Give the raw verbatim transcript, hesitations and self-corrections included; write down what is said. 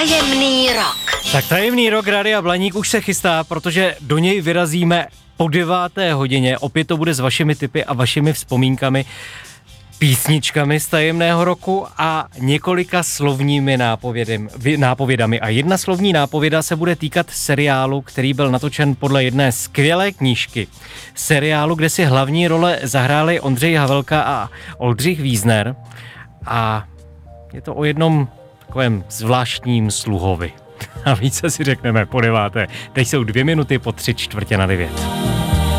Tajemný rok. Tak tajemný rok Rádia Blaník už se chystá, protože do něj vyrazíme po deváté hodině. Opět to bude s vašimi tipy a vašimi vzpomínkami, písničkami z tajemného roku a několika slovními nápovědem, nápovědami. A jedna slovní nápověda se bude týkat seriálu, který byl natočen podle jedné skvělé knížky. Seriálu, kde si hlavní role zahráli Ondřej Havelka a Oldřich Vízner. A je to o jednom takovém zvláštním sluhovi. A více si řekneme po deváté. Teď jsou dvě minuty po tři čtvrtě na devět.